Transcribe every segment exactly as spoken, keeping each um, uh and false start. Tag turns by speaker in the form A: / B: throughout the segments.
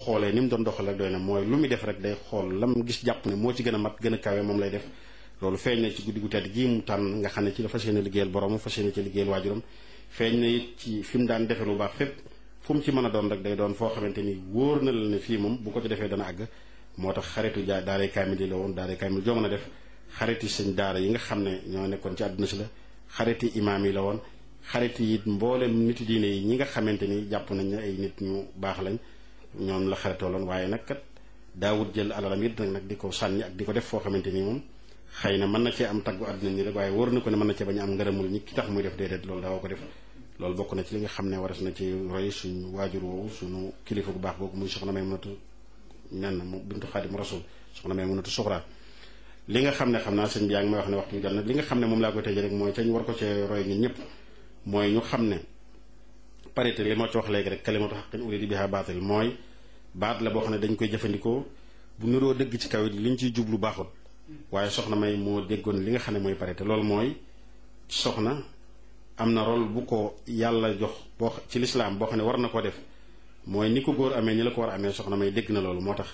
A: xoolee ni mu doon doxal rek doy na mooy lu muy def rek day xool lam gis jàpp ne moo ci gën a mat gën a kawe moom lay def loolu feeñ na ci guddi gu tedd gii mu tànn nga xam ne ci la fas yéene liggéeyal borom fas yéene ci liggéeyal waajuram feeñ na it ci fi mu daan defe lu baax fépp fu mu ci mën a doon rek day doon foo xamante ni wóor na la ne fii moom bu ko ci defee dana àgg moo tax xaritu jaa daaray kaamil yi la woon daaray kaamil joo mën a def xariti sëñ daara yi nga xam ne ñoo nekkoon ci àdduna si la xariti imaam yi la woon xariti it mboolem niti diine yi ñi nga xamante ni jàpp nañ ne ay nit ñu baax lañ ñoom la xaritoo loon waaye nag kat daawut jël alalam it nag nag di ko sànni ak di ko def foo xamante ni moom xëy na mën na cee am taggu àdduna ni rek waaye wóor na ko ne mën na cee bañ am ngërëmul ñi ki tax muy def déedéet loolu daawoo ko def loolu bokk na ci li nga xam ne waras na ci roy suñu waajur woowu suñu kilifa gu baax googu muy soxna Maymunatu nen mu bintu Xaadim Rasul soxna Maymunatu Suxra li nga xam ne xam naa sëñ bi yaa ngi may wax ne waxtu bi jot na li nga xam ne moom laa koy tëjee rek mooy ca ñu war ko cee roy ñun ñëpp mooy ñu xam ne parité li ma ci wax léegi rek kalimatu haqqin urida biha baatil mooy baat la boo xam ne dañ koy jëfandikoo bu niroo dëgg ci kaw it li ñu ciy jublu baaxut waaye soxna May moo déggoon li nga xam ne mooy parité loolu mooy soxna am na rôle bu ko yàlla jox boo ci lislaam boo xam ne war na ko def mooy ni ko góor amee ni la ko war a amee soxna May dégg na loolu moo tax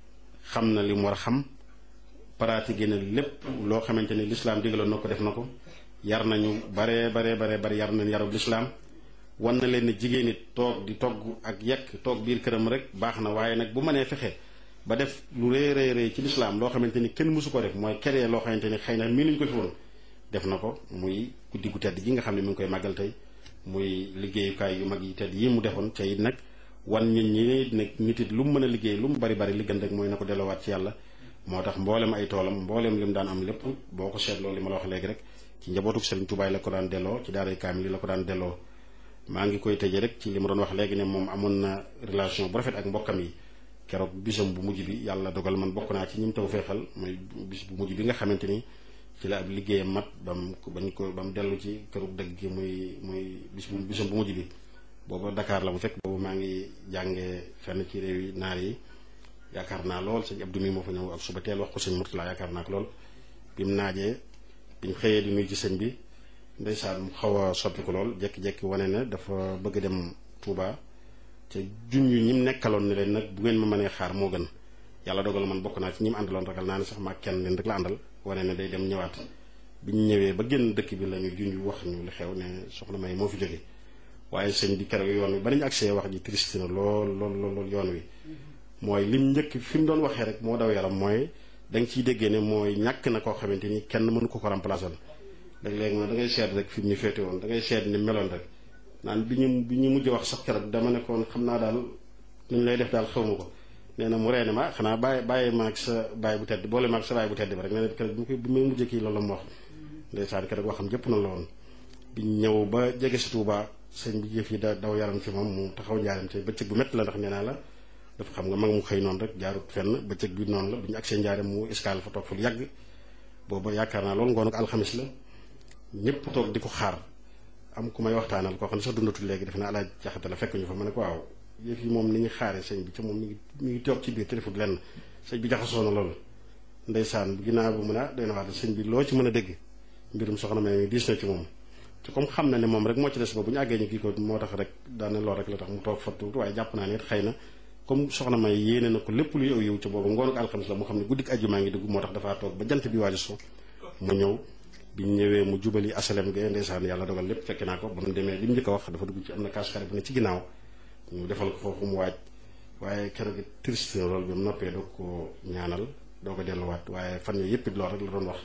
A: xam na li mu war a xam pratiqué na lépp loo xamante ni lislaam digaloon na ko def na ko yar nañu baree baree baree bari yar nañ yarub lislaam wan na leen ne jigéen it toog di togg ak yekk toog biir këram rek baax na waaye nag bu mënee fexe ba def lu rëy rëy rëy ci lislaam loo xamante ni kenn mësu ko def mooy keree loo xamante ni xëy na mii nuñ ko fi woon def na ko muy guddi gu tedd gi nga xam ne mi ngi koy màggal tey muy liggéeyukaay yu mag yi tedd yi mu defoon ca it nag wan nit ñi nag nit it lu mu mën a liggéey lu mu bari bari li gën rek mooy na ko delloowaat ci yàlla moo tax mboolem ay toolam mboolem li mu daan am lépp boo ko seetloo li ma la wax léegi rek ci njabootuk Sëriñ Tuubaa la ko daan delloo ci daaray kaamil la ko daan delloo maa ngi koy tëjee rek ci li ma doon wax léegi ne moom amoon na relation bu rafet ak mbokkam yi keroog bisam bu mujj bi yàlla dogal man bokk naa ci ñi mu taw feexal mooy bis bu mujj bi nga xamante ni ci la ab liggéeyam mat bam bañ ko ba mu dellu ci këru dëgg gi muy muy bis bu bisam bu mujj bi booba Dakar la mu fekk boobu maa ngi jàngee fenn ci réew yi naar yi yaakaar naa lool sëñ Abdou mi moo fa ñëw ak suba teel wax ko sëñ Murtala yaakaar naa ko lool bi mu naajee biñ xëyee di nuyu ci sëñ bi ndeysaan mu xaw a soppi ko lool jekki-jekki wane ne dafa bëgg dem Touba te junj ñi mu nekkaloon ne leen nag bu ngeen ma mënee xaar moo gën yàlla dogal man bokk naa ci ñi mu àndaloon ragal naa ne sax maa kenn leen rek la àndal wane ne day dem ñëwaat bi ñu ñëwee ba génn dëkk bi la ñu junj wax ñu li xew ne soxna May moo fi jóge waaye sëñ bi keroog yoon wi ba nañu agsee wax ji triste na lool lool lool yoon wi mooy lim njëkk fi mu doon waxee rek moo daw yaram mooy da nga ciy déggee ne mooy ñàkk na koo xamante ni kenn mënu ko ko remplacer léeg-léeg moom da ngay seet rek fi mu ñu féete woon da ngay seet ni meloon rek naan bi ñu bi ñu mujj wax sax keroog dama nekkoon xam naa daal nu ñu lay def daal xaw ma ko nee na mu reene ma xanaa bàyyi bàyyi maag sa bàyyi bu tedd boole maag sa bàyyi bu tedd bi rek nee na keroog bi bi may mujjee kii loolu la mu wax ndeysaan keroog waxam jëpp na la woon bi ñëw ba jege si Touba sëñ bi jëf yi da daw yaram ci moom mu taxaw njaaram te bëccëg bu métti la ndax nee naa la dafa xam nga mag mu xëy noonu rek jaarut fenn bëccëg bi noonu la bu ñu agsee njaaram mu escale fa toog fa lu yàgg booba yaakaar naa loolu ngoon ak alxamis la ñëpp toog di ko xaar am ku may waxtaanal koo xam ne sax dundatul léegi def na alaaj jaxate la fekk ñu fa ma ne ko waaw yëf yi moom ni ñu xaaree sëñ bi ca moom mi ngi mi ngi toog ci biir téléphone lenn sëñ bi jaxasoo na loolu ndeysaan ginnaaw bu mu ne ah doy na waat sëñ bi loo ci mën a dégg mbirum soxna May diis na ci moom te comme xam na ne moom rek moo ci des ba bu ñu àggee ñu kii ko moo tax rek daane lool rek la tax mu toog fa tuuti waaye jàpp naa ne it xëy na comme soxna May yéene na ko lépp luy aw yiw ca boobu ngoonu alxamis la mu xam ne guddik àjjuma ngi dugg moo tax dafaa toog ba jant bi waaju so mu ñëw bi ñu ñëwee mu jubali asalem ge ndeysaan yàlla dogal lépp fekk naa ko ba mu demee li mu njëkk a wax dafa dugg ci am na kaas xarit bu ne ci ginnaaw ñu defal ko foofu mu waaj waaye keroog it triste loolu bi mu noppee doo ko ñaanal doo ko delluwaat waaye fan yooyu yëpp it loolu rek la doon wax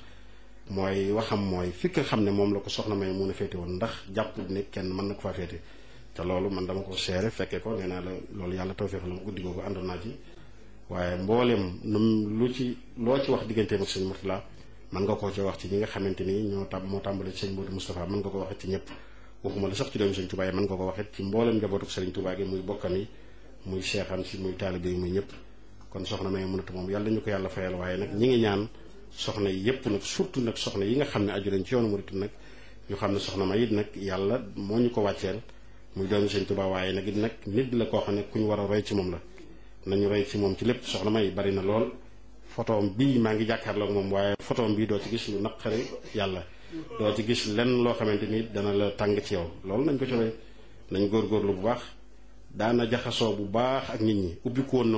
A: mooy waxam mooy fi nga xam ne moom la ko soxna May mun a féete woon ndax jàpp ne kenn mën na ko faa féete te loolu man dama ko seere fekkee ko nee naa la loolu yàlla tawfeex la mu guddi googu àndoon naa ci waaye mbooleem num lu ci loo ci wax digganteem ak sëñ Murtala mën nga koo ci wax ci ñi nga xamante ni ñoo tam moo tàmbale ci sëñ Modou Moustapha mën nga ko waxee ci ñëpp waxuma la sax ci doomu sëñ Touba yi mën nga ko waxee ci mbooleem njabootuk sëriñ Touba gi muy bokkam yi muy seexam si muy taalibe yi muy ñëpp kon soxna May mënatu moom yàlla ñu ko yàlla fayal waaye nag ñi ngi ñaan soxna yi yëpp nag surtout nag soxna yi nga xam ne aju nañ ci yoonu murit nag ñu xam ne soxna May it nag yàlla moo ñu ko wàcceel muy doomu sëñ Touba waaye nag it nag nit la koo xam ne ku ñu war a roy ci moom la nañu roy ci moom ci lépp soxna May bari na lool photoom bii maa ngi jàkkaarloog moom waaye photoom bii doo ci gis lu naqari yàlla doo ci gis lenn loo xamante ni dana la tàng ci yow loolu nañ ko ci roy nañ góorgóorlu bu baax daana jaxasoo bu baax ak nit ñi ubbi ko woon